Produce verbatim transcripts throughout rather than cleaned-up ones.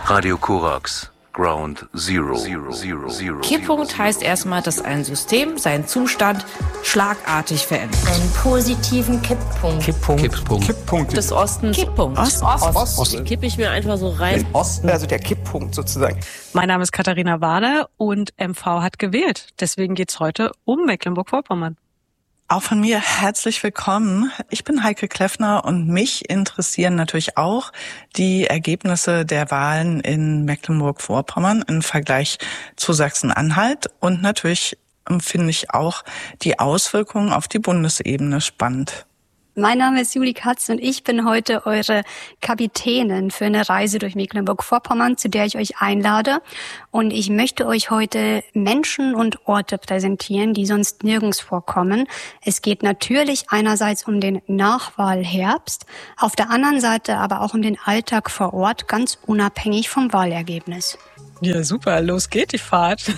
Radio Korax, Ground Zero. Zero, Zero, Zero. Kipppunkt heißt erstmal, dass ein System seinen Zustand schlagartig verändert. Einen positiven Kipppunkt. Kipppunkt. Kipppunkt. Kipppunkt. Des Ostens. Kipppunkt. Ost. Ost. Ost. Ost. Kippe ich mir einfach so rein. Den Osten, also der Kipppunkt sozusagen. Mein Name ist Katharina Wahler und M V hat gewählt. Deswegen geht's heute um Mecklenburg-Vorpommern. Auch von mir herzlich willkommen. Ich bin Heike Kleffner und mich interessieren natürlich auch die Ergebnisse der Wahlen in Mecklenburg-Vorpommern im Vergleich zu Sachsen-Anhalt. Und natürlich finde ich auch die Auswirkungen auf die Bundesebene spannend. Mein Name ist Julie Katz und ich bin heute eure Kapitänin für eine Reise durch Mecklenburg-Vorpommern, zu der ich euch einlade. Und ich möchte euch heute Menschen und Orte präsentieren, die sonst nirgends vorkommen. Es geht natürlich einerseits um den Nachwahlherbst, auf der anderen Seite aber auch um den Alltag vor Ort, ganz unabhängig vom Wahlergebnis. Ja, super. Los geht die Fahrt.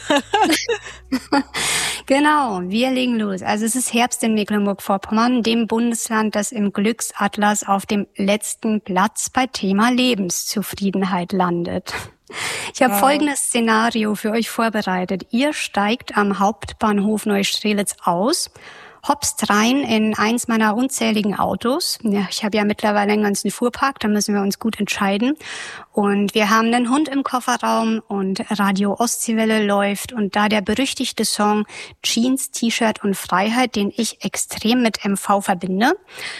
Genau, wir legen los. Also es ist Herbst in Mecklenburg-Vorpommern, dem Bundesland, das im Glücksatlas auf dem letzten Platz bei Thema Lebenszufriedenheit landet. Ich habe wow. folgendes Szenario für euch vorbereitet. Ihr steigt am Hauptbahnhof Neustrelitz aus, hopst rein in eins meiner unzähligen Autos. Ja, ich habe ja mittlerweile einen ganzen Fuhrpark, da müssen wir uns gut entscheiden. Und wir haben einen Hund im Kofferraum und Radio Ostseewelle läuft. Und da der berüchtigte Song Jeans, T-Shirt und Freiheit, den ich extrem mit M V verbinde.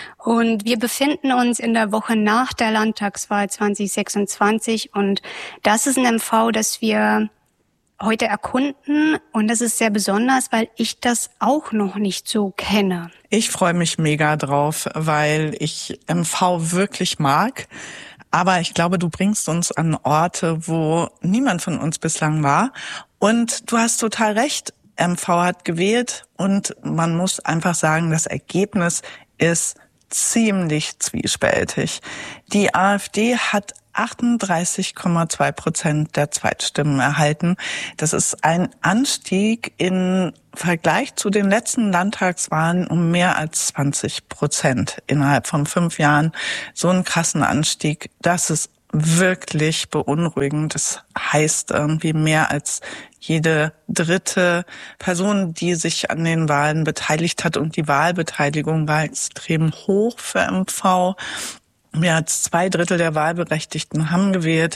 Und wir befinden uns in der Woche nach der Landtagswahl zwanzig sechsundzwanzig. Und das ist ein M V, das wir heute erkunden, und das ist sehr besonders, weil ich das auch noch nicht so kenne. Ich freue mich mega drauf, weil ich M V wirklich mag. Aber ich glaube, du bringst uns an Orte, wo niemand von uns bislang war. Und du hast total recht, M V hat gewählt und man muss einfach sagen, das Ergebnis ist ziemlich zwiespältig. Die AfD hat achtunddreißig Komma zwei Prozent der Zweitstimmen erhalten. Das ist ein Anstieg im Vergleich zu den letzten Landtagswahlen um mehr als zwanzig Prozent innerhalb von fünf Jahren. So einen krassen Anstieg, das ist wirklich beunruhigend. Das heißt irgendwie mehr als jede dritte Person, die sich an den Wahlen beteiligt hat. Und die Wahlbeteiligung war extrem hoch für M V. Mehr als zwei Drittel der Wahlberechtigten haben gewählt,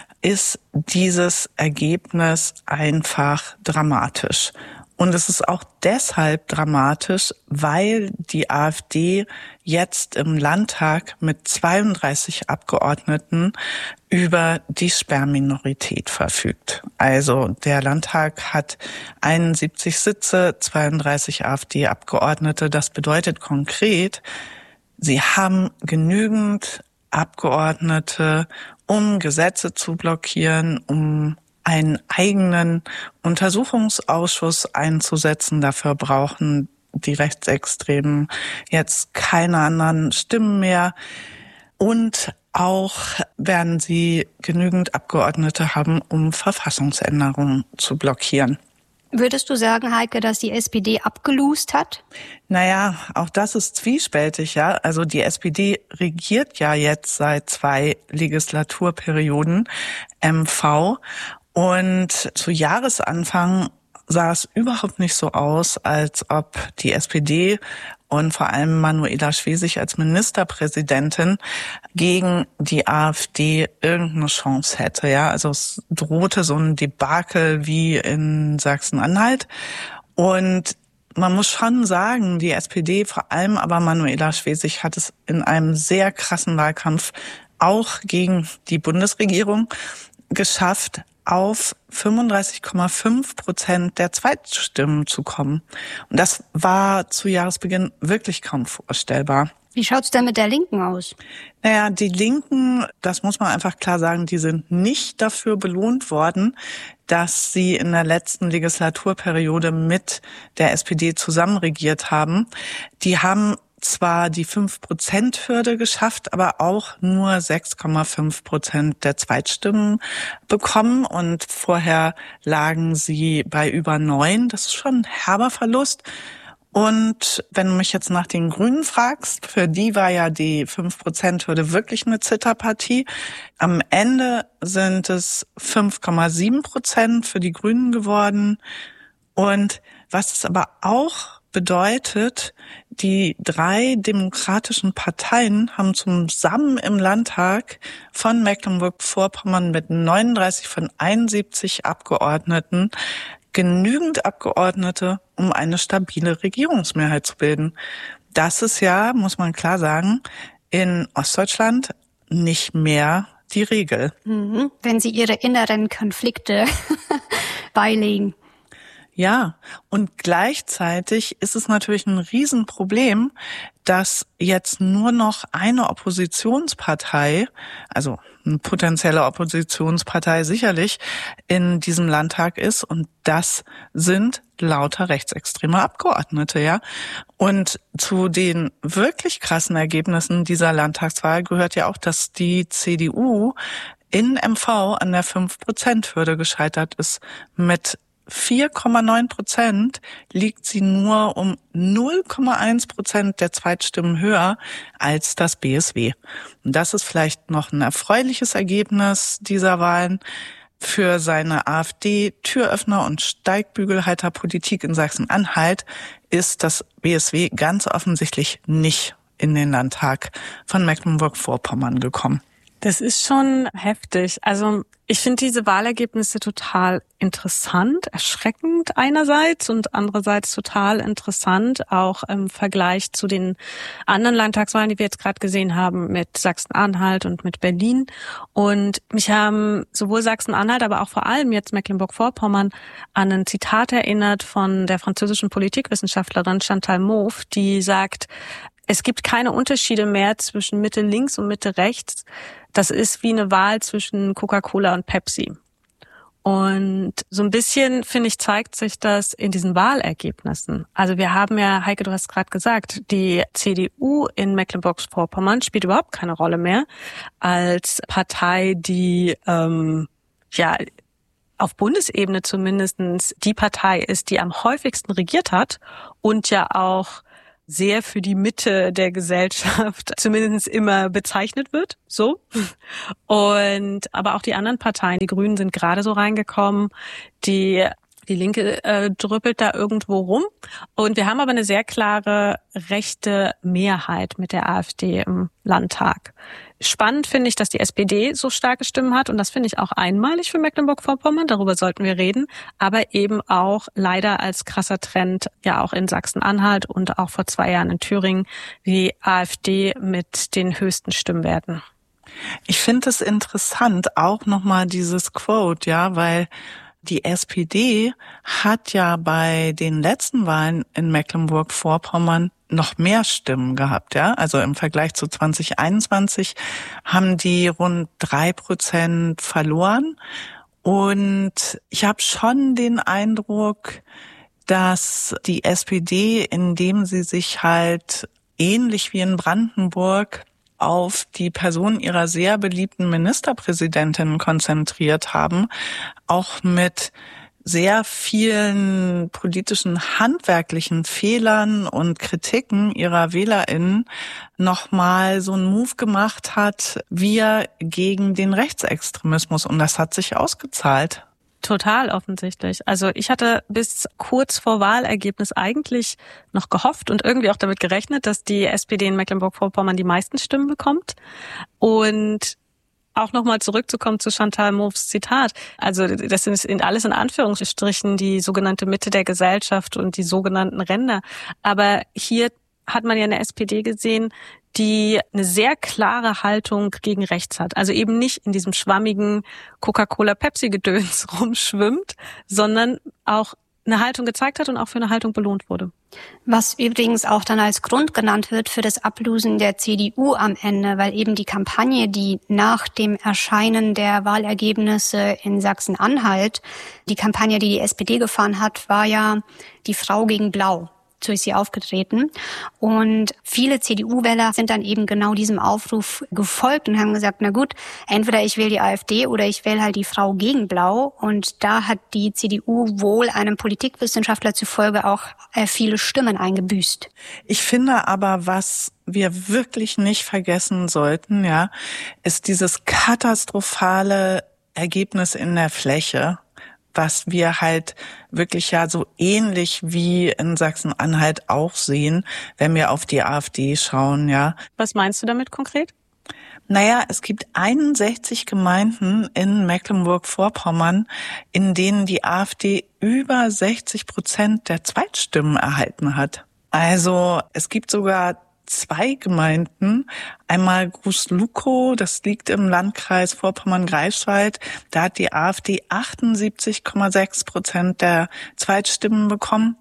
ist dieses Ergebnis einfach dramatisch. Und es ist auch deshalb dramatisch, weil die AfD jetzt im Landtag mit zweiunddreißig Abgeordneten über die Sperrminorität verfügt. Also der Landtag hat einundsiebzig Sitze, zweiunddreißig AfD-Abgeordnete. Das bedeutet konkret, sie haben genügend Abgeordnete, um Gesetze zu blockieren, um einen eigenen Untersuchungsausschuss einzusetzen. Dafür brauchen die Rechtsextremen jetzt keine anderen Stimmen mehr. Und auch werden sie genügend Abgeordnete haben, um Verfassungsänderungen zu blockieren. Würdest du sagen, Heike, dass die S P D abgeloost hat? Naja, auch das ist zwiespältig, ja. Also die S P D regiert ja jetzt seit zwei Legislaturperioden M V. Und zu Jahresanfang sah es überhaupt nicht so aus, als ob die S P D und vor allem Manuela Schwesig als Ministerpräsidentin gegen die AfD irgendeine Chance hätte. Ja, also es drohte so ein Debakel wie in Sachsen-Anhalt. Und man muss schon sagen, die S P D, vor allem aber Manuela Schwesig, hat es in einem sehr krassen Wahlkampf auch gegen die Bundesregierung geschafft, auf fünfunddreißig Komma fünf Prozent der Zweitstimmen zu kommen. Und das war zu Jahresbeginn wirklich kaum vorstellbar. Wie schaut's denn mit der Linken aus? Naja, die Linken, das muss man einfach klar sagen, die sind nicht dafür belohnt worden, dass sie in der letzten Legislaturperiode mit der S P D zusammenregiert haben. Die haben zwar die fünf Prozent Hürde geschafft, aber auch nur sechs Komma fünf Prozent der Zweitstimmen bekommen. Und vorher lagen sie bei über neun. Das ist schon ein herber Verlust. Und wenn du mich jetzt nach den Grünen fragst, für die war ja die fünf Prozent Hürde wirklich eine Zitterpartie. Am Ende sind es fünf Komma sieben Prozent für die Grünen geworden. Und was es aber auch bedeutet, die drei demokratischen Parteien haben zusammen im Landtag von Mecklenburg-Vorpommern mit neununddreißig von einundsiebzig Abgeordneten genügend Abgeordnete, um eine stabile Regierungsmehrheit zu bilden. Das ist ja, muss man klar sagen, in Ostdeutschland nicht mehr die Regel. Mhm. Wenn Sie Ihre inneren Konflikte beilegen. Ja, und gleichzeitig ist es natürlich ein Riesenproblem, dass jetzt nur noch eine Oppositionspartei, also eine potenzielle Oppositionspartei sicherlich, in diesem Landtag ist. Und das sind lauter rechtsextreme Abgeordnete, ja. Und zu den wirklich krassen Ergebnissen dieser Landtagswahl gehört ja auch, dass die C D U in M V an der fünf Prozent Hürde gescheitert ist. Mit vier Komma neun Prozent liegt sie nur um null Komma eins Prozent der Zweitstimmen höher als das B S W. Und das ist vielleicht noch ein erfreuliches Ergebnis dieser Wahlen. Für seine AfD-Türöffner- und Steigbügelhalterpolitik in Sachsen-Anhalt ist das B S W ganz offensichtlich nicht in den Landtag von Mecklenburg-Vorpommern gekommen. Das ist schon heftig. Also ich finde diese Wahlergebnisse total interessant, erschreckend einerseits und andererseits total interessant, auch im Vergleich zu den anderen Landtagswahlen, die wir jetzt gerade gesehen haben, mit Sachsen-Anhalt und mit Berlin. Und mich haben sowohl Sachsen-Anhalt, aber auch vor allem jetzt Mecklenburg-Vorpommern an ein Zitat erinnert von der französischen Politikwissenschaftlerin Chantal Mouffe, die sagt, es gibt keine Unterschiede mehr zwischen Mitte links und Mitte rechts. Das ist wie eine Wahl zwischen Coca-Cola und Pepsi. Und so ein bisschen, finde ich, zeigt sich das in diesen Wahlergebnissen. Also wir haben ja, Heike, du hast gerade gesagt, die C D U in Mecklenburg-Vorpommern spielt überhaupt keine Rolle mehr als Partei, die ähm, ja auf Bundesebene zumindestens die Partei ist, die am häufigsten regiert hat und ja auch sehr für die Mitte der Gesellschaft zumindest immer bezeichnet wird, so. Und aber auch die anderen Parteien, die Grünen sind gerade so reingekommen, die die Linke äh, drüppelt da irgendwo rum. Und wir haben aber eine sehr klare rechte Mehrheit mit der AfD im Landtag. Spannend finde ich, dass die S P D so starke Stimmen hat und das finde ich auch einmalig für Mecklenburg-Vorpommern, darüber sollten wir reden, aber eben auch leider als krasser Trend ja auch in Sachsen-Anhalt und auch vor zwei Jahren in Thüringen die AfD mit den höchsten Stimmwerten. Ich finde es interessant, auch nochmal dieses Quote, ja, weil die S P D hat ja bei den letzten Wahlen in Mecklenburg-Vorpommern noch mehr Stimmen gehabt, ja. Also im Vergleich zu zwanzig einundzwanzig haben die rund drei Prozent verloren. Und ich habe schon den Eindruck, dass die S P D, indem sie sich halt ähnlich wie in Brandenburg auf die Person ihrer sehr beliebten Ministerpräsidentin konzentriert haben, auch mit sehr vielen politischen handwerklichen Fehlern und Kritiken ihrer WählerInnen nochmal so einen Move gemacht hat, wir gegen den Rechtsextremismus. Und das hat sich ausgezahlt. Total offensichtlich. Also ich hatte bis kurz vor Wahlergebnis eigentlich noch gehofft und irgendwie auch damit gerechnet, dass die S P D in Mecklenburg-Vorpommern die meisten Stimmen bekommt. Und auch nochmal zurückzukommen zu Chantal Mouffes Zitat. Also das sind alles in Anführungsstrichen die sogenannte Mitte der Gesellschaft und die sogenannten Ränder. Aber hier hat man ja eine S P D gesehen, die eine sehr klare Haltung gegen rechts hat. Also eben nicht in diesem schwammigen Coca-Cola-Pepsi-Gedöns rumschwimmt, sondern auch eine Haltung gezeigt hat und auch für eine Haltung belohnt wurde. Was übrigens auch dann als Grund genannt wird für das Ablosen der C D U am Ende, weil eben die Kampagne, die nach dem Erscheinen der Wahlergebnisse in Sachsen-Anhalt, die Kampagne, die die S P D gefahren hat, war ja die Frau gegen Blau. so ist sie aufgetreten. Und viele C D U-Wähler sind dann eben genau diesem Aufruf gefolgt und haben gesagt, na gut, entweder ich wähle die AfD oder ich wähle halt die Frau gegen Blau. Und da hat die C D U wohl einem Politikwissenschaftler zufolge auch viele Stimmen eingebüßt. Ich finde aber, was wir wirklich nicht vergessen sollten, ja, ist dieses katastrophale Ergebnis in der Fläche, was wir halt wirklich ja so ähnlich wie in Sachsen-Anhalt auch sehen, wenn wir auf die AfD schauen, ja. Was meinst du damit konkret? Naja, es gibt einundsechzig Gemeinden in Mecklenburg-Vorpommern, in denen die AfD über sechzig Prozent der Zweitstimmen erhalten hat. Also es gibt sogar zwei Gemeinden, einmal Groß-Lukow, das liegt im Landkreis Vorpommern-Greifswald, da hat die AfD achtundsiebzig Komma sechs Prozent der Zweitstimmen bekommen.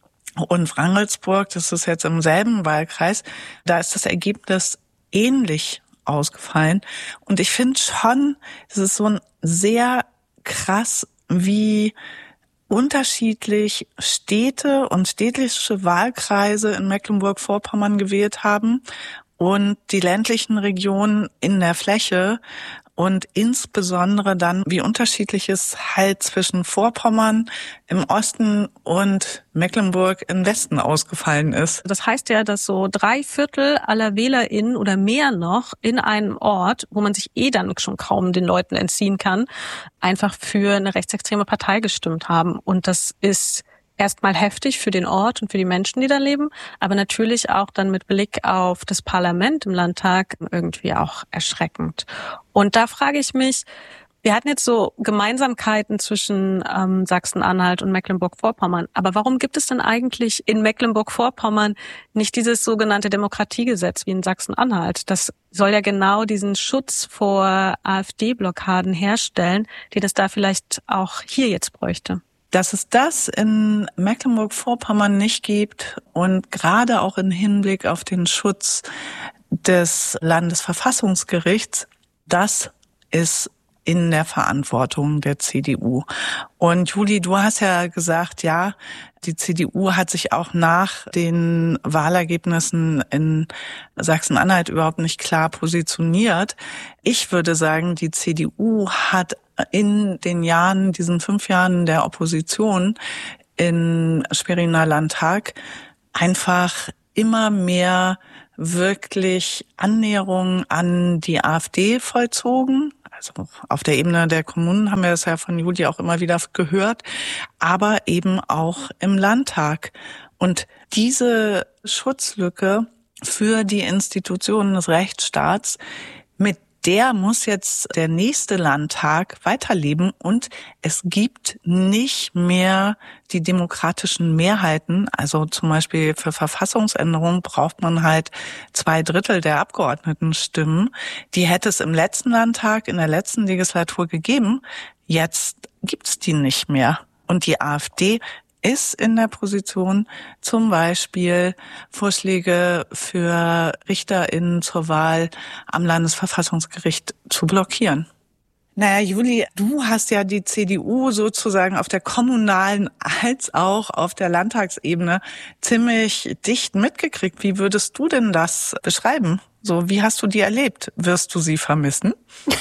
Und Wrangelsburg, das ist jetzt im selben Wahlkreis, da ist das Ergebnis ähnlich ausgefallen. Und ich finde schon, es ist so ein sehr krass, wie unterschiedlich Städte und städtische Wahlkreise in Mecklenburg-Vorpommern gewählt haben und die ländlichen Regionen in der Fläche und insbesondere dann, wie unterschiedlich es halt zwischen Vorpommern im Osten und Mecklenburg im Westen ausgefallen ist. Das heißt ja, dass so drei Viertel aller WählerInnen oder mehr noch in einem Ort, wo man sich eh dann schon kaum den Leuten entziehen kann, einfach für eine rechtsextreme Partei gestimmt haben. Und das ist erstmal heftig für den Ort und für die Menschen, die da leben, aber natürlich auch dann mit Blick auf das Parlament im Landtag irgendwie auch erschreckend. Und da frage ich mich, wir hatten jetzt so Gemeinsamkeiten zwischen ähm, Sachsen-Anhalt und Mecklenburg-Vorpommern, aber warum gibt es denn eigentlich in Mecklenburg-Vorpommern nicht dieses sogenannte Demokratiegesetz wie in Sachsen-Anhalt? Das soll ja genau diesen Schutz vor AfD-Blockaden herstellen, den es da vielleicht auch hier jetzt bräuchte. Dass es das in Mecklenburg-Vorpommern nicht gibt und gerade auch im Hinblick auf den Schutz des Landesverfassungsgerichts, das ist in der Verantwortung der C D U. Und Juli, du hast ja gesagt, ja, die C D U hat sich auch nach den Wahlergebnissen in Sachsen-Anhalt überhaupt nicht klar positioniert. Ich würde sagen, die C D U hat in den Jahren, diesen fünf Jahren der Opposition im Schweriner Landtag einfach immer mehr wirklich Annäherung an die AfD vollzogen. Also auf der Ebene der Kommunen haben wir das ja von Juli auch immer wieder gehört, aber eben auch im Landtag. Und diese Schutzlücke für die Institutionen des Rechtsstaats, mit der muss jetzt der nächste Landtag weiterleben und es gibt nicht mehr die demokratischen Mehrheiten. Also zum Beispiel für Verfassungsänderungen braucht man halt zwei Drittel der Abgeordnetenstimmen. Die hätte es im letzten Landtag, in der letzten Legislatur gegeben. Jetzt gibt's die nicht mehr. Und die AfD ist in der Position, zum Beispiel Vorschläge für RichterInnen zur Wahl am Landesverfassungsgericht zu blockieren. Naja, Juli, du hast ja die C D U sozusagen auf der kommunalen als auch auf der Landtagsebene ziemlich dicht mitgekriegt. Wie würdest du denn das beschreiben? So, wie hast du die erlebt? Wirst du sie vermissen?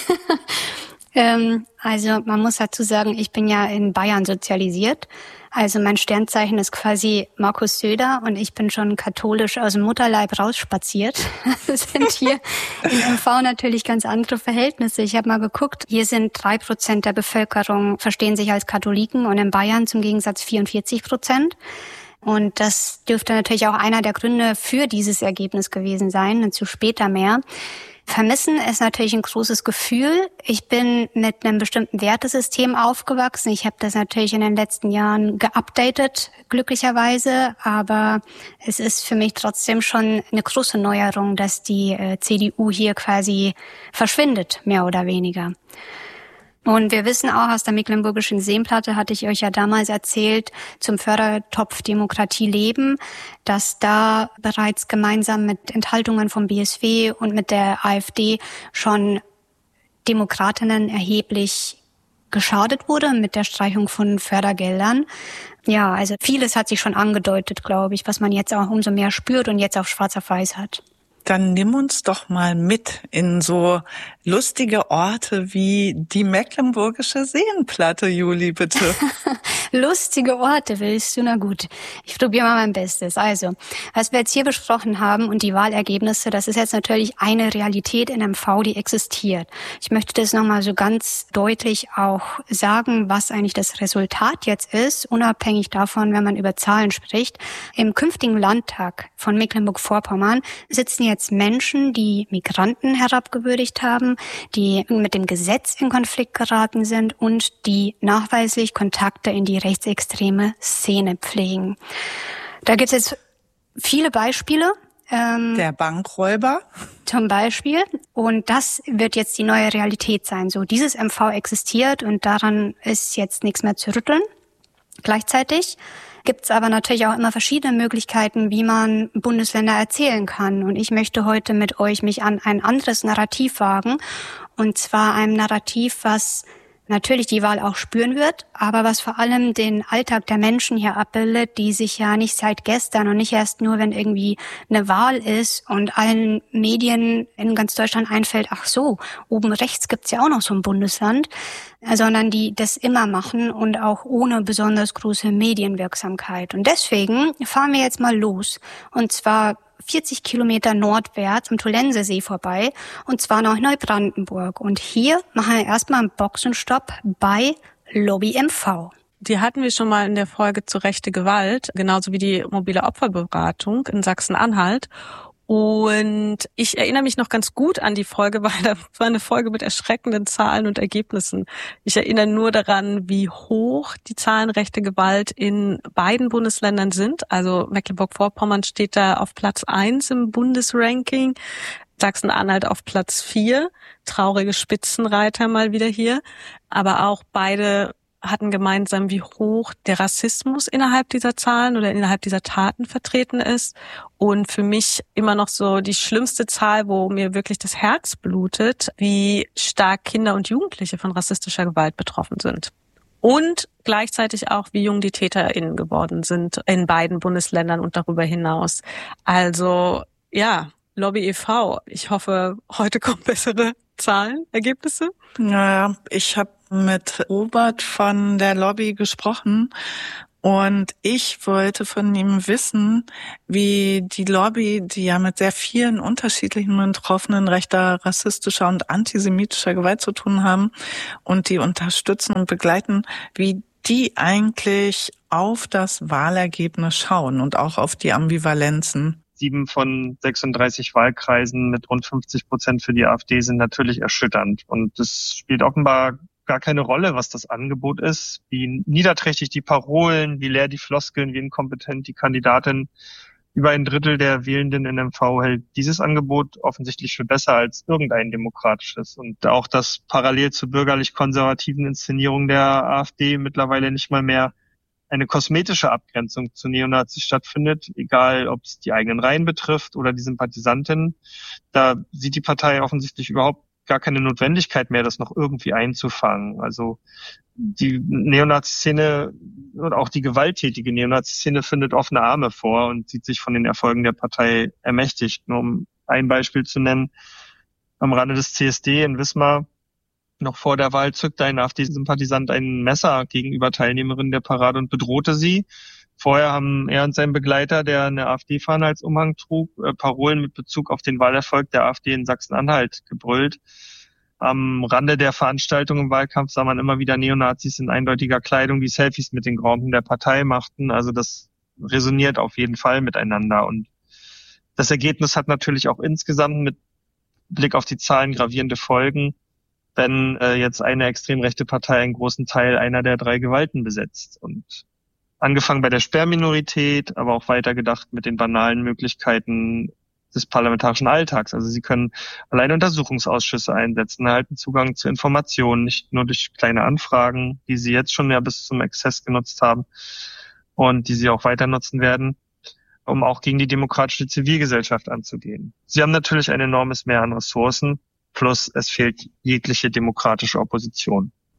ähm, also man muss dazu sagen, ich bin ja in Bayern sozialisiert. Also mein Sternzeichen ist quasi Markus Söder und ich bin schon katholisch aus dem Mutterleib rausspaziert. Das sind hier in M V natürlich ganz andere Verhältnisse. Ich habe mal geguckt, hier sind drei Prozent der Bevölkerung verstehen sich als Katholiken und in Bayern zum Gegensatz vierundvierzig Prozent. Und das dürfte natürlich auch einer der Gründe für dieses Ergebnis gewesen sein, dazu später mehr. Vermissen ist natürlich ein großes Gefühl. Ich bin mit einem bestimmten Wertesystem aufgewachsen. Ich habe das natürlich in den letzten Jahren geupdatet, glücklicherweise. Aber es ist für mich trotzdem schon eine große Neuerung, dass die äh, C D U hier quasi verschwindet, mehr oder weniger. Und wir wissen auch aus der Mecklenburgischen Seenplatte, hatte ich euch ja damals erzählt, zum Fördertopf Demokratie leben, dass da bereits gemeinsam mit Enthaltungen vom B S W und mit der AfD schon Demokratinnen erheblich geschadet wurde mit der Streichung von Fördergeldern. Ja, also vieles hat sich schon angedeutet, glaube ich, was man jetzt auch umso mehr spürt und jetzt auf schwarz auf weiß hat. Dann nimm uns doch mal mit in so lustige Orte wie die Mecklenburgische Seenplatte, Juli, bitte. Lustige Orte willst du? Na gut, ich probiere mal mein Bestes. Also, was wir jetzt hier besprochen haben und die Wahlergebnisse, das ist jetzt natürlich eine Realität in M V, die existiert. Ich möchte das nochmal so ganz deutlich auch sagen, was eigentlich das Resultat jetzt ist, unabhängig davon, wenn man über Zahlen spricht. Im künftigen Landtag von Mecklenburg-Vorpommern sitzen jetzt Menschen, die Migranten herabgewürdigt haben, die mit dem Gesetz in Konflikt geraten sind und die nachweislich Kontakte in die rechtsextreme Szene pflegen. Da gibt es jetzt viele Beispiele. Ähm, Der Bankräuber. Zum Beispiel. Und das wird jetzt die neue Realität sein. So, dieses M V existiert und daran ist jetzt nichts mehr zu rütteln. Gleichzeitig gibt es aber natürlich auch immer verschiedene Möglichkeiten, wie man Bundesländer erzählen kann. Und ich möchte heute mit euch mich an ein anderes Narrativ wagen. Und zwar einem Narrativ, was natürlich die Wahl auch spüren wird, aber was vor allem den Alltag der Menschen hier abbildet, die sich ja nicht seit gestern und nicht erst nur, wenn irgendwie eine Wahl ist und allen Medien in ganz Deutschland einfällt, ach so, oben rechts gibt's ja auch noch so ein Bundesland, sondern die das immer machen und auch ohne besonders große Medienwirksamkeit. Und deswegen fahren wir jetzt mal los. Und zwar vierzig Kilometer nordwärts am Tollensesee vorbei, und zwar nach Neubrandenburg. Und hier machen wir erstmal einen Boxenstopp bei Lobby M V. Die hatten wir schon mal in der Folge zu rechte Gewalt, genauso wie die mobile Opferberatung in Sachsen-Anhalt. Und ich erinnere mich noch ganz gut an die Folge, weil das war eine Folge mit erschreckenden Zahlen und Ergebnissen. Ich erinnere nur daran, wie hoch die Zahlen rechte Gewalt in beiden Bundesländern sind. Also Mecklenburg-Vorpommern steht da auf Platz eins im Bundesranking, Sachsen-Anhalt auf Platz vier. Traurige Spitzenreiter mal wieder hier. Aber auch beide hatten gemeinsam, wie hoch der Rassismus innerhalb dieser Zahlen oder innerhalb dieser Taten vertreten ist. Und für mich immer noch so die schlimmste Zahl, wo mir wirklich das Herz blutet, wie stark Kinder und Jugendliche von rassistischer Gewalt betroffen sind. Und gleichzeitig auch, wie jung die TäterInnen geworden sind in beiden Bundesländern und darüber hinaus. Also ja, Lobby e V. Ich hoffe, heute kommen bessere Zahlen, Ergebnisse. Naja, ich habe mit Robert von der Lobby gesprochen und ich wollte von ihm wissen, wie die Lobby, die ja mit sehr vielen unterschiedlichen Betroffenen rechter, rassistischer und antisemitischer Gewalt zu tun haben und die unterstützen und begleiten, wie die eigentlich auf das Wahlergebnis schauen und auch auf die Ambivalenzen. Sieben von sechsunddreißig Wahlkreisen mit rund fünfzig Prozent für die AfD sind natürlich erschütternd. Und das spielt offenbar gar keine Rolle, was das Angebot ist, wie niederträchtig die Parolen, wie leer die Floskeln, wie inkompetent die Kandidatin. Über ein Drittel der Wählenden in M V hält dieses Angebot offensichtlich für besser als irgendein demokratisches. Und auch, dass parallel zur bürgerlich-konservativen Inszenierung der AfD mittlerweile nicht mal mehr eine kosmetische Abgrenzung zu Neonazis stattfindet, egal ob es die eigenen Reihen betrifft oder die Sympathisantinnen. Da sieht die Partei offensichtlich überhaupt gar keine Notwendigkeit mehr, das noch irgendwie einzufangen. Also die Neonazi-Szene und auch die gewalttätige Neonazi-Szene findet offene Arme vor und sieht sich von den Erfolgen der Partei ermächtigt. Nur um ein Beispiel zu nennen, am Rande des C S D in Wismar noch vor der Wahl zückte ein AfD-Sympathisant ein Messer gegenüber Teilnehmerinnen der Parade und bedrohte sie. Vorher haben er und sein Begleiter, der eine AfD-Fahne als Umhang trug, Parolen mit Bezug auf den Wahlerfolg der AfD in Sachsen-Anhalt gebrüllt. Am Rande der Veranstaltung im Wahlkampf sah man immer wieder Neonazis in eindeutiger Kleidung, die Selfies mit den Granden der Partei machten. Also das resoniert auf jeden Fall miteinander. Und das Ergebnis hat natürlich auch insgesamt mit Blick auf die Zahlen gravierende Folgen, wenn äh, jetzt eine extrem rechte Partei einen großen Teil einer der drei Gewalten besetzt. Und angefangen bei der Sperrminorität, aber auch weitergedacht mit den banalen Möglichkeiten des parlamentarischen Alltags. Also sie können alleine Untersuchungsausschüsse einsetzen, erhalten Zugang zu Informationen, nicht nur durch kleine Anfragen, die sie jetzt schon ja bis zum Exzess genutzt haben und die sie auch weiter nutzen werden, um auch gegen die demokratische Zivilgesellschaft anzugehen. Sie haben natürlich ein enormes Mehr an Ressourcen, plus es fehlt jegliche demokratische Opposition.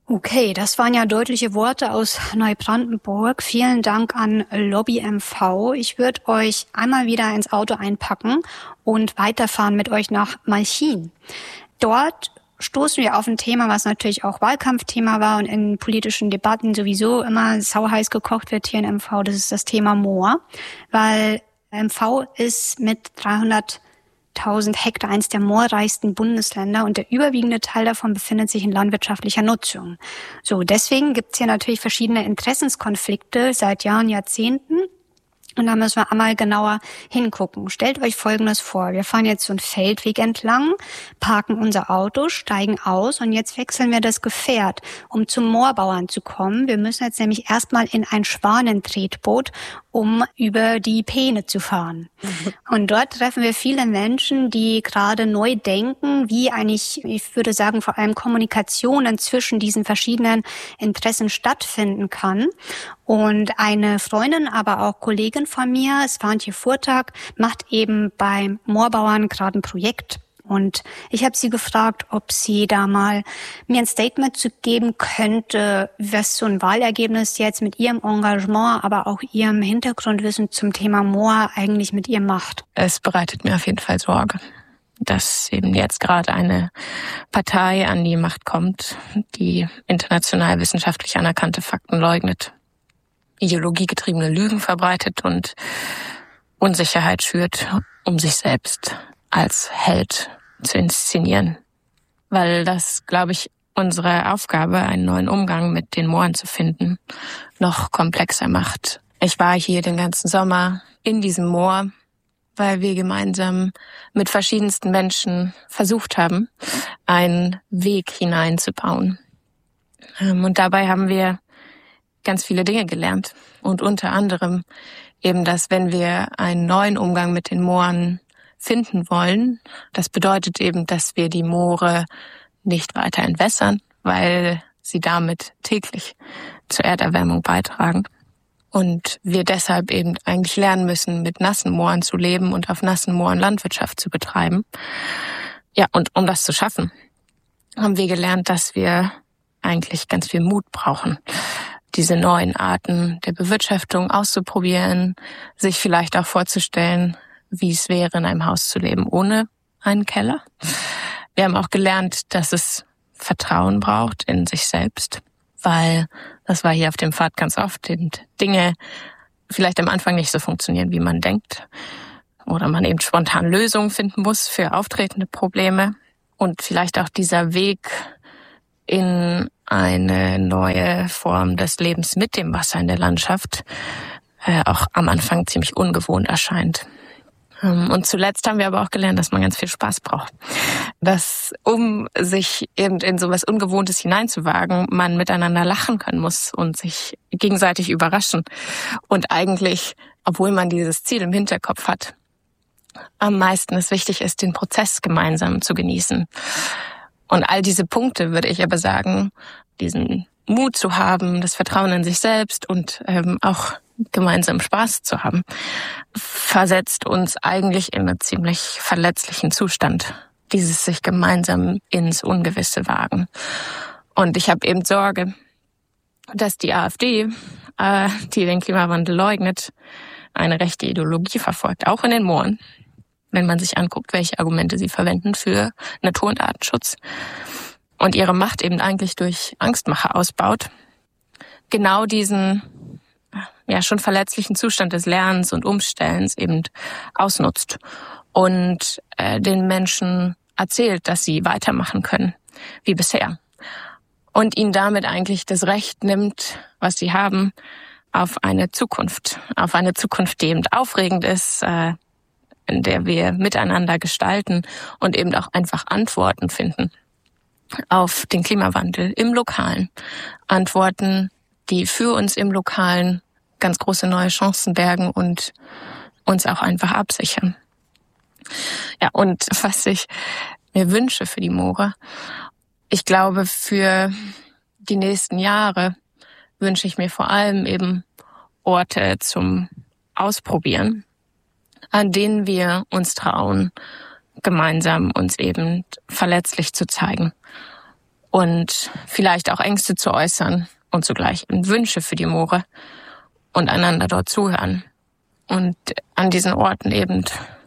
Okay, das waren ja deutliche Worte aus Neubrandenburg. Vielen Dank an Lobby M V. Ich würde euch einmal wieder ins Auto einpacken und weiterfahren mit euch nach Malchin. Dort stoßen wir auf ein Thema, was natürlich auch Wahlkampfthema war und in politischen Debatten sowieso immer sauheiß gekocht wird hier in M V. Das ist das Thema Moor, weil M V ist mit dreihunderttausend Hektar eins der moorreichsten Bundesländer und der überwiegende Teil davon befindet sich in landwirtschaftlicher Nutzung. So, deswegen gibt's hier natürlich verschiedene Interessenskonflikte seit Jahren, Jahrzehnten. Und da müssen wir einmal genauer hingucken. Stellt euch Folgendes vor. Wir fahren jetzt so einen Feldweg entlang, parken unser Auto, steigen aus und jetzt wechseln wir das Gefährt, um zum Moorbauern zu kommen. Wir müssen jetzt nämlich erstmal in ein Schwanentretboot, um über die Peene zu fahren. Mhm. Und dort treffen wir viele Menschen, die gerade neu denken, wie eigentlich, ich würde sagen, vor allem Kommunikationen zwischen diesen verschiedenen Interessen stattfinden kann. Und eine Freundin, aber auch Kollegin von mir, Svantje Furtak, macht eben beim Moorbauern gerade ein Projekt. Und ich habe sie gefragt, ob sie da mal mir ein Statement zu geben könnte, was so ein Wahlergebnis jetzt mit ihrem Engagement, aber auch ihrem Hintergrundwissen zum Thema Moor eigentlich mit ihr macht. Es bereitet mir auf jeden Fall Sorge, dass eben jetzt gerade eine Partei an die Macht kommt, die international wissenschaftlich anerkannte Fakten leugnet, ideologiegetriebene Lügen verbreitet und Unsicherheit schürt, um sich selbst als Held zu inszenieren. Weil das, glaube ich, unsere Aufgabe, einen neuen Umgang mit den Mooren zu finden, noch komplexer macht. Ich war hier den ganzen Sommer in diesem Moor, weil wir gemeinsam mit verschiedensten Menschen versucht haben, einen Weg hineinzubauen. Und dabei haben wir ganz viele Dinge gelernt. Und unter anderem eben, dass wenn wir einen neuen Umgang mit den Mooren finden wollen, das bedeutet eben, dass wir die Moore nicht weiter entwässern, weil sie damit täglich zur Erderwärmung beitragen. Und wir deshalb eben eigentlich lernen müssen, mit nassen Mooren zu leben und auf nassen Mooren Landwirtschaft zu betreiben. Ja, und um das zu schaffen, haben wir gelernt, dass wir eigentlich ganz viel Mut brauchen, diese neuen Arten der Bewirtschaftung auszuprobieren, sich vielleicht auch vorzustellen, wie es wäre, in einem Haus zu leben ohne einen Keller. Wir haben auch gelernt, dass es Vertrauen braucht in sich selbst, weil das war hier auf dem Pfad ganz oft, eben Dinge vielleicht am Anfang nicht so funktionieren, wie man denkt, oder man eben spontan Lösungen finden muss für auftretende Probleme und vielleicht auch dieser Weg in eine neue Form des Lebens mit dem Wasser in der Landschaft äh, auch am Anfang ziemlich ungewohnt erscheint. Und zuletzt haben wir aber auch gelernt, dass man ganz viel Spaß braucht. Dass, um sich eben in sowas Ungewohntes hineinzuwagen, man miteinander lachen können muss und sich gegenseitig überraschen. Und eigentlich, obwohl man dieses Ziel im Hinterkopf hat, am meisten es wichtig ist, den Prozess gemeinsam zu genießen. Und all diese Punkte, würde ich aber sagen, diesen Mut zu haben, das Vertrauen in sich selbst und ähm, auch gemeinsam Spaß zu haben, versetzt uns eigentlich in einen ziemlich verletzlichen Zustand. Dieses sich gemeinsam ins Ungewisse wagen. Und ich habe eben Sorge, dass die AfD, äh, die den Klimawandel leugnet, eine rechte Ideologie verfolgt, auch in den Mooren. Wenn man sich anguckt, welche Argumente sie verwenden für Natur- und Artenschutz und ihre Macht eben eigentlich durch Angstmacher ausbaut, genau diesen ja schon verletzlichen Zustand des Lernens und Umstellens eben ausnutzt und äh, den Menschen erzählt, dass sie weitermachen können wie bisher und ihnen damit eigentlich das Recht nimmt, was sie haben, auf eine Zukunft, auf eine Zukunft, die eben aufregend ist, äh, in der wir miteinander gestalten und eben auch einfach Antworten finden auf den Klimawandel im Lokalen. Antworten, die für uns im Lokalen ganz große neue Chancen bergen und uns auch einfach absichern. Ja, und was ich mir wünsche für die Moore, ich glaube, für die nächsten Jahre wünsche ich mir vor allem eben Orte zum Ausprobieren, an denen wir uns trauen, gemeinsam uns eben verletzlich zu zeigen und vielleicht auch Ängste zu äußern und zugleich Wünsche für die Moore und einander dort zuhören. Und an diesen Orten eben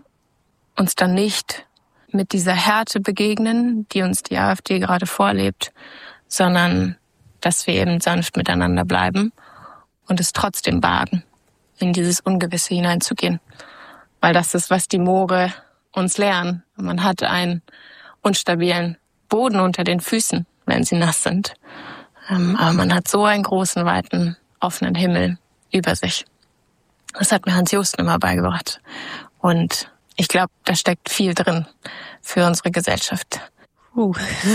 uns dann nicht mit dieser Härte begegnen, die uns die AfD gerade vorlebt, sondern dass wir eben sanft miteinander bleiben und es trotzdem wagen, in dieses Ungewisse hineinzugehen. Weil das ist, was die Moore uns lernen. Man hat einen unstabilen Boden unter den Füßen, wenn sie nass sind. Aber man hat so einen großen, weiten, offenen Himmel über sich. Das hat mir Hans Joosten immer beigebracht. Und ich glaube, da steckt viel drin für unsere Gesellschaft. Uh,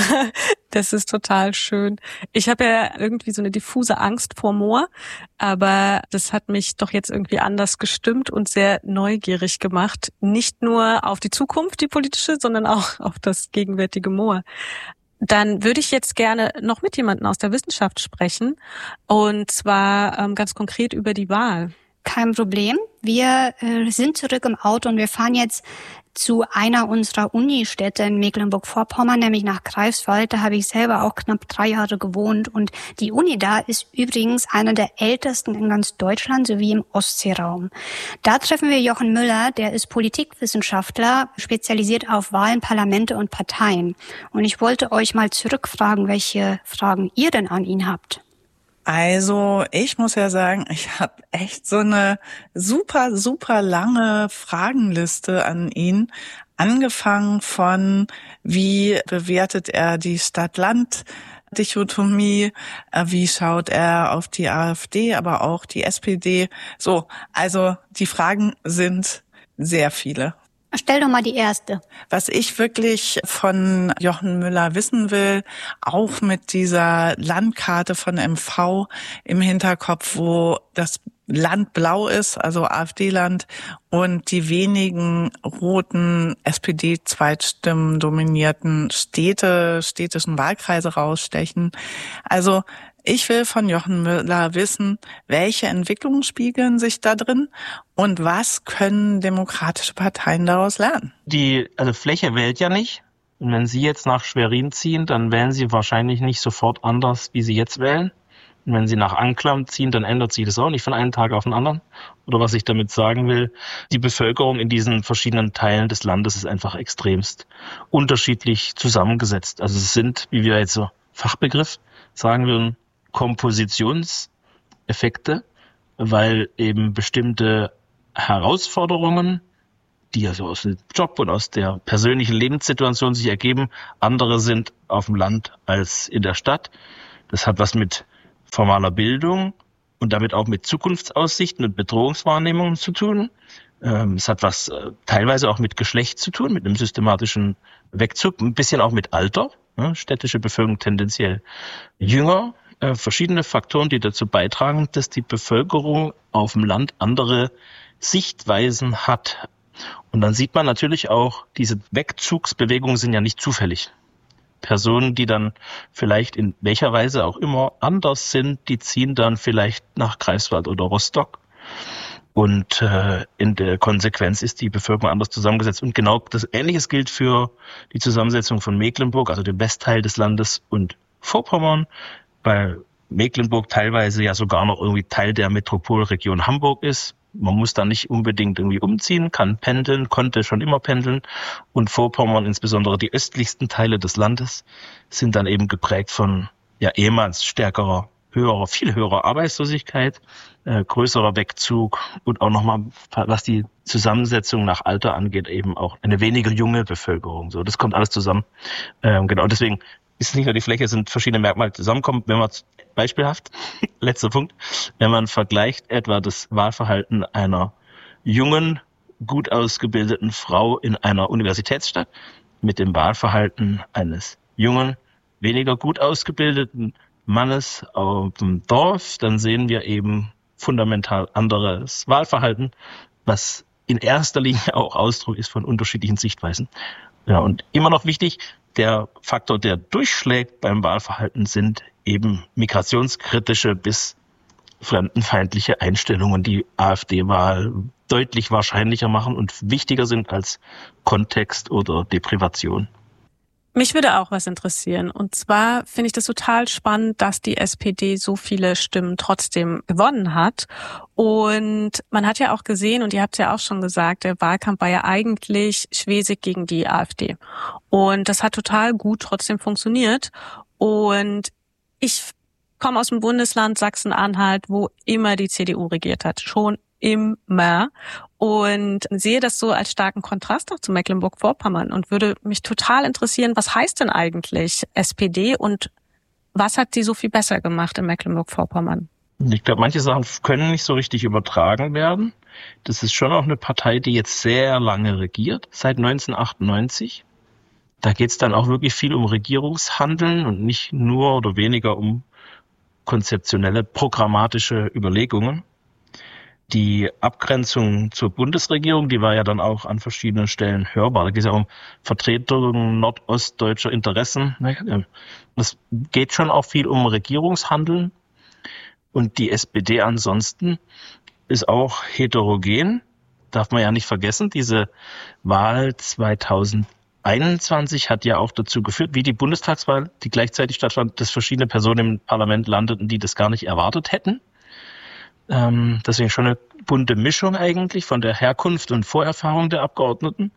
das ist total schön. Ich habe ja irgendwie so eine diffuse Angst vor Moor, aber das hat mich doch jetzt irgendwie anders gestimmt und sehr neugierig gemacht. Nicht nur auf die Zukunft, die politische, sondern auch auf das gegenwärtige Moor. Dann würde ich jetzt gerne noch mit jemandem aus der Wissenschaft sprechen, und zwar ähm, ganz konkret über die Wahl. Kein Problem. Wir äh, sind zurück im Auto und wir fahren jetzt zu einer unserer Unistädte in Mecklenburg-Vorpommern, nämlich nach Greifswald. Da habe ich selber auch knapp drei Jahre gewohnt. Und die Uni da ist übrigens einer der ältesten in ganz Deutschland sowie im Ostseeraum. Da treffen wir Jochen Müller, der ist Politikwissenschaftler, spezialisiert auf Wahlen, Parlamente und Parteien. Und ich wollte euch mal zurückfragen, welche Fragen ihr denn an ihn habt. Also ich muss ja sagen, ich habe echt so eine super, super lange Fragenliste an ihn. Angefangen von, wie bewertet er die Stadt-Land-Dichotomie, wie schaut er auf die AfD, aber auch die S P D. So, also die Fragen sind sehr viele. Stell doch mal die erste. Was ich wirklich von Jochen Müller wissen will, auch mit dieser Landkarte von M V im Hinterkopf, wo das Land blau ist, also AfD-Land, und die wenigen roten S P D-Zweitstimmen dominierten Städte, städtischen Wahlkreise rausstechen. Also ich will von Jochen Müller wissen, welche Entwicklungen spiegeln sich da drin und was können demokratische Parteien daraus lernen? Die also Fläche wählt ja nicht. Und wenn Sie jetzt nach Schwerin ziehen, dann wählen Sie wahrscheinlich nicht sofort anders, wie Sie jetzt wählen. Und wenn Sie nach Anklam ziehen, dann ändert sich das auch nicht von einem Tag auf den anderen. Oder was ich damit sagen will, die Bevölkerung in diesen verschiedenen Teilen des Landes ist einfach extremst unterschiedlich zusammengesetzt. Also es sind, wie wir jetzt so Fachbegriff sagen würden, Kompositionseffekte, weil eben bestimmte Herausforderungen, die also aus dem Job und aus der persönlichen Lebenssituation sich ergeben, andere sind auf dem Land als in der Stadt. Das hat was mit formaler Bildung und damit auch mit Zukunftsaussichten und Bedrohungswahrnehmungen zu tun. Es hat was teilweise auch mit Geschlecht zu tun, mit einem systematischen Wegzug, ein bisschen auch mit Alter. Städtische Bevölkerung tendenziell jünger. Verschiedene Faktoren, die dazu beitragen, dass die Bevölkerung auf dem Land andere Sichtweisen hat. Und dann sieht man natürlich auch, diese Wegzugsbewegungen sind ja nicht zufällig. Personen, die dann vielleicht in welcher Weise auch immer anders sind, die ziehen dann vielleicht nach Greifswald oder Rostock. Und äh, in der Konsequenz ist die Bevölkerung anders zusammengesetzt. Und genau das Ähnliches gilt für die Zusammensetzung von Mecklenburg, also dem Westteil des Landes, und Vorpommern, weil Mecklenburg teilweise ja sogar noch irgendwie Teil der Metropolregion Hamburg ist. Man muss da nicht unbedingt irgendwie umziehen, kann pendeln, konnte schon immer pendeln. Und Vorpommern, insbesondere die östlichsten Teile des Landes, sind dann eben geprägt von ja ehemals stärkerer, höherer, viel höherer Arbeitslosigkeit, äh, größerer Wegzug und auch nochmal, was die Zusammensetzung nach Alter angeht, eben auch eine weniger junge Bevölkerung. So, das kommt alles zusammen. Ähm, genau, deswegen ist nicht nur die Fläche, es sind verschiedene Merkmale zusammenkommen. Wenn man beispielhaft, letzter Punkt, wenn man vergleicht etwa das Wahlverhalten einer jungen, gut ausgebildeten Frau in einer Universitätsstadt mit dem Wahlverhalten eines jungen, weniger gut ausgebildeten Mannes auf dem Dorf, dann sehen wir eben fundamental anderes Wahlverhalten, was in erster Linie auch Ausdruck ist von unterschiedlichen Sichtweisen. Ja, und immer noch wichtig, der Faktor, der durchschlägt beim Wahlverhalten, sind eben migrationskritische bis fremdenfeindliche Einstellungen, die AfD-Wahl deutlich wahrscheinlicher machen und wichtiger sind als Kontext oder Deprivation. Mich würde auch was interessieren. Und zwar finde ich das total spannend, dass die S P D so viele Stimmen trotzdem gewonnen hat. Und man hat ja auch gesehen, und ihr habt ja auch schon gesagt, der Wahlkampf war ja eigentlich Schwesig gegen die AfD. Und das hat total gut trotzdem funktioniert. Und ich komme aus dem Bundesland Sachsen-Anhalt, wo immer die C D U regiert hat. Schon immer. Und sehe das so als starken Kontrast auch zu Mecklenburg-Vorpommern und würde mich total interessieren, was heißt denn eigentlich S P D und was hat sie so viel besser gemacht in Mecklenburg-Vorpommern? Ich glaube, manche Sachen können nicht so richtig übertragen werden. Das ist schon auch eine Partei, die jetzt sehr lange regiert, seit neunzehnhundertachtundneunzig. Da geht es dann auch wirklich viel um Regierungshandeln und nicht nur oder weniger um konzeptionelle, programmatische Überlegungen. Die Abgrenzung zur Bundesregierung, die war ja dann auch an verschiedenen Stellen hörbar. Da geht es ja um Vertretung nordostdeutscher Interessen. Das geht schon auch viel um Regierungshandeln. Und die S P D ansonsten ist auch heterogen. Darf man ja nicht vergessen. Diese Wahl zweitausendeinundzwanzig hat ja auch dazu geführt, wie die Bundestagswahl, die gleichzeitig stattfand, dass verschiedene Personen im Parlament landeten, die das gar nicht erwartet hätten. Ähm, deswegen schon eine bunte Mischung eigentlich von der Herkunft und Vorerfahrung der Abgeordneten.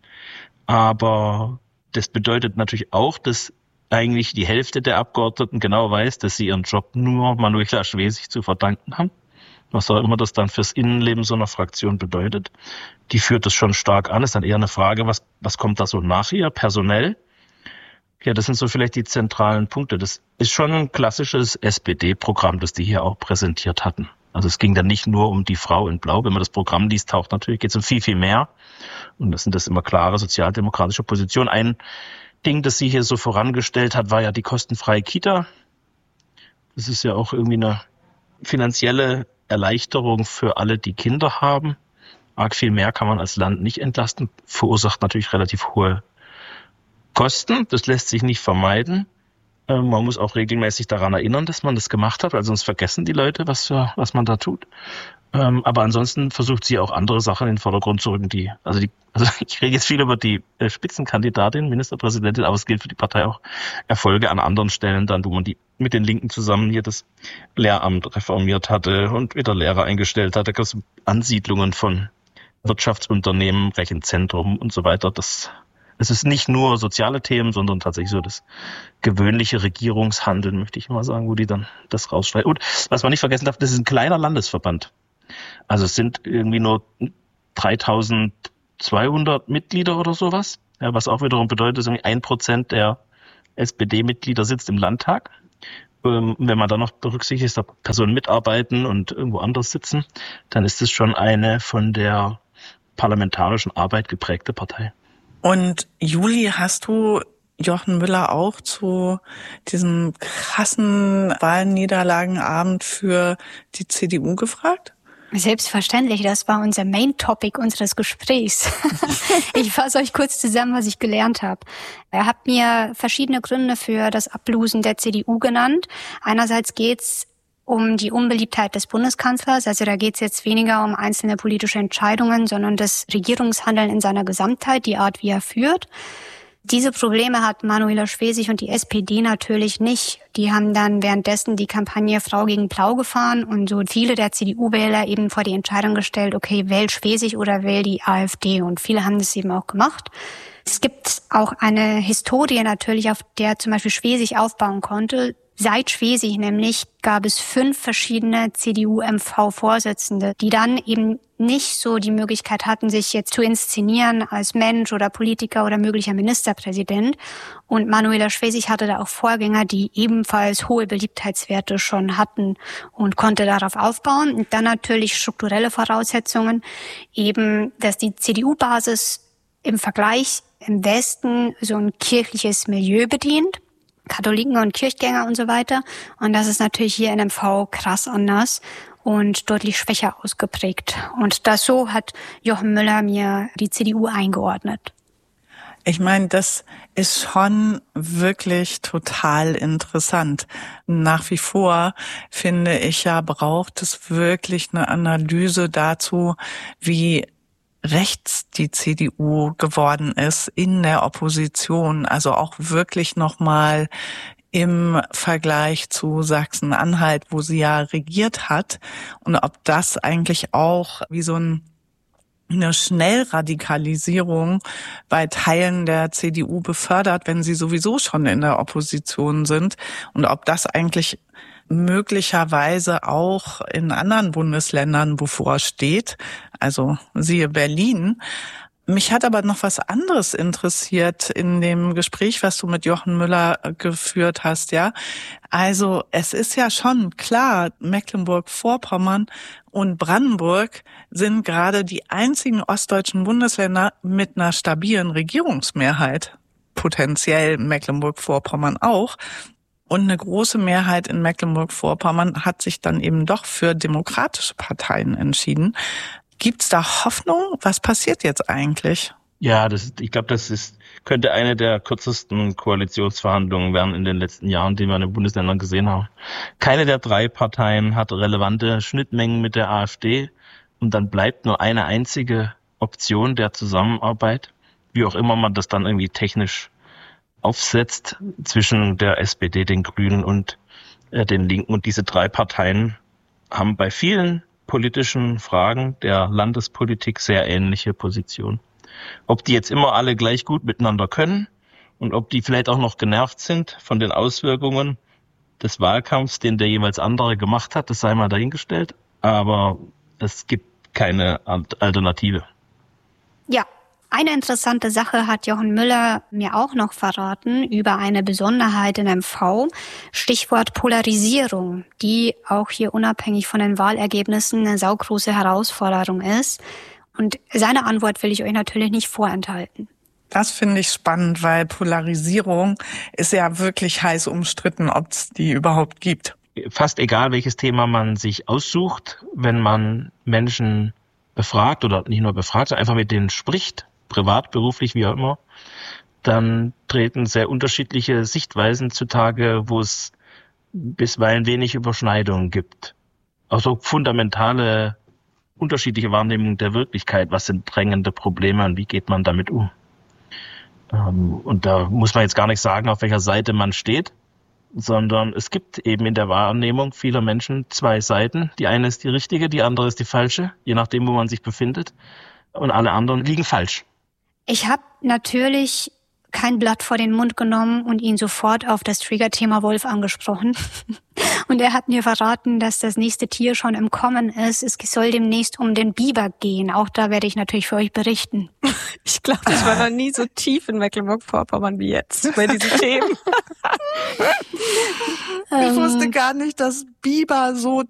Aber das bedeutet natürlich auch, dass eigentlich die Hälfte der Abgeordneten genau weiß, dass sie ihren Job nur Manuela Schwesig zu verdanken haben. Was auch immer das dann fürs Innenleben so einer Fraktion bedeutet. Die führt das schon stark an. Ist dann eher eine Frage, was, was kommt da so nach ihr, personell? Ja, das sind so vielleicht die zentralen Punkte. Das ist schon ein klassisches S P D-Programm, das die hier auch präsentiert hatten. Also es ging dann nicht nur um die Frau in Blau. Wenn man das Programm liest, taucht natürlich, geht es um viel, viel mehr. Und das sind das immer klare sozialdemokratische Positionen. Ein Ding, das sie hier so vorangestellt hat, war ja die kostenfreie Kita. Das ist ja auch irgendwie eine finanzielle Erleichterung für alle, die Kinder haben. Arg viel mehr kann man als Land nicht entlasten. Verursacht natürlich relativ hohe Kosten. Das lässt sich nicht vermeiden. Man muss auch regelmäßig daran erinnern, dass man das gemacht hat, weil sonst vergessen die Leute, was, was man da tut. Aber ansonsten versucht sie auch andere Sachen in den Vordergrund zu rücken. Die, also, die, also ich rede jetzt viel über die Spitzenkandidatin, Ministerpräsidentin, aber es gilt für die Partei auch Erfolge an anderen Stellen dann, wo man die mit den Linken zusammen hier das Lehramt reformiert hatte und wieder Lehrer eingestellt hatte. Da gab es Ansiedlungen von Wirtschaftsunternehmen, Rechenzentrum und so weiter. Das Es ist nicht nur soziale Themen, sondern tatsächlich so das gewöhnliche Regierungshandeln, möchte ich mal sagen, wo die dann das rausschreiben. Und was man nicht vergessen darf, das ist ein kleiner Landesverband. Also es sind irgendwie nur dreitausendzweihundert Mitglieder oder sowas, ja, was auch wiederum bedeutet, dass irgendwie ein Prozent der S P D-Mitglieder sitzt im Landtag. Ähm, wenn man dann noch berücksichtigt, dass da Personen mitarbeiten und irgendwo anders sitzen, dann ist es schon eine von der parlamentarischen Arbeit geprägte Partei. Und Juli, hast du Jochen Müller auch zu diesem krassen Wahlniederlagenabend für die C D U gefragt? Selbstverständlich, das war unser Main-Topic unseres Gesprächs. Ich fasse euch kurz zusammen, was ich gelernt habe. Er hat mir verschiedene Gründe für das Ablosen der C D U genannt. Einerseits geht's um die Unbeliebtheit des Bundeskanzlers. Also da geht es jetzt weniger um einzelne politische Entscheidungen, sondern das Regierungshandeln in seiner Gesamtheit, die Art, wie er führt. Diese Probleme hat Manuela Schwesig und die S P D natürlich nicht. Die haben dann währenddessen die Kampagne Frau gegen Blau gefahren und so viele der C D U-Wähler eben vor die Entscheidung gestellt, okay, wähl Schwesig oder wähl die AfD. Und viele haben das eben auch gemacht. Es gibt auch eine Historie natürlich, auf der zum Beispiel Schwesig aufbauen konnte. Seit Schwesig nämlich gab es fünf verschiedene C D U-M V-Vorsitzende, die dann eben nicht so die Möglichkeit hatten, sich jetzt zu inszenieren als Mensch oder Politiker oder möglicher Ministerpräsident. Und Manuela Schwesig hatte da auch Vorgänger, die ebenfalls hohe Beliebtheitswerte schon hatten und konnte darauf aufbauen. Und dann natürlich strukturelle Voraussetzungen, eben, dass die C D U-Basis im Vergleich im Westen so ein kirchliches Milieu bedient. Katholiken und Kirchgänger und so weiter. Und das ist natürlich hier in M V krass anders und deutlich schwächer ausgeprägt. Und das so hat Jochen Müller mir die C D U eingeordnet. Ich meine, das ist schon wirklich total interessant. Nach wie vor finde ich ja, braucht es wirklich eine Analyse dazu, wie rechts die C D U geworden ist in der Opposition, also auch wirklich nochmal im Vergleich zu Sachsen-Anhalt, wo sie ja regiert hat, und ob das eigentlich auch wie so ein eine Schnellradikalisierung bei Teilen der C D U befördert, wenn sie sowieso schon in der Opposition sind, und ob das eigentlich möglicherweise auch in anderen Bundesländern bevorsteht, also siehe Berlin. Mich hat aber noch was anderes interessiert in dem Gespräch, was du mit Jochen Müller geführt hast, ja. Also es ist ja schon klar, Mecklenburg-Vorpommern und Brandenburg sind gerade die einzigen ostdeutschen Bundesländer mit einer stabilen Regierungsmehrheit. Potenziell Mecklenburg-Vorpommern auch. Und eine große Mehrheit in Mecklenburg-Vorpommern hat sich dann eben doch für demokratische Parteien entschieden. Gibt's da Hoffnung? Was passiert jetzt eigentlich? Ja, das, ich glaube, das ist, könnte eine der kürzesten Koalitionsverhandlungen werden in den letzten Jahren, die wir in den Bundesländern gesehen haben. Keine der drei Parteien hat relevante Schnittmengen mit der AfD, und dann bleibt nur eine einzige Option der Zusammenarbeit, wie auch immer man das dann irgendwie technisch aufsetzt, zwischen der S P D, den Grünen und äh, den Linken. Und diese drei Parteien haben bei vielen politischen Fragen der Landespolitik sehr ähnliche Positionen. Ob die jetzt immer alle gleich gut miteinander können und ob die vielleicht auch noch genervt sind von den Auswirkungen des Wahlkampfs, den der jeweils andere gemacht hat, das sei mal dahingestellt. Aber es gibt keine Alternative. Ja. Eine interessante Sache hat Jochen Müller mir auch noch verraten über eine Besonderheit in M V, Stichwort Polarisierung, die auch hier unabhängig von den Wahlergebnissen eine saugroße Herausforderung ist. Und seine Antwort will ich euch natürlich nicht vorenthalten. Das finde ich spannend, weil Polarisierung ist ja wirklich heiß umstritten, ob es die überhaupt gibt. Fast egal, welches Thema man sich aussucht, wenn man Menschen befragt oder nicht nur befragt, sondern einfach mit denen spricht, privat, beruflich, wie auch immer, dann treten sehr unterschiedliche Sichtweisen zutage, wo es bisweilen wenig Überschneidungen gibt. Also fundamentale, unterschiedliche Wahrnehmungen der Wirklichkeit. Was sind drängende Probleme und wie geht man damit um? Und da muss man jetzt gar nicht sagen, auf welcher Seite man steht, sondern es gibt eben in der Wahrnehmung vieler Menschen zwei Seiten. Die eine ist die richtige, die andere ist die falsche, je nachdem, wo man sich befindet. Und alle anderen liegen falsch. Ich habe natürlich kein Blatt vor den Mund genommen und ihn sofort auf das Triggerthema Wolf angesprochen. Und er hat mir verraten, dass das nächste Tier schon im Kommen ist. Es soll demnächst um den Biber gehen. Auch da werde ich natürlich für euch berichten. Ich glaube, ich war noch nie so tief in Mecklenburg-Vorpommern wie jetzt bei diesen Themen. Ich wusste gar nicht, dass Biber so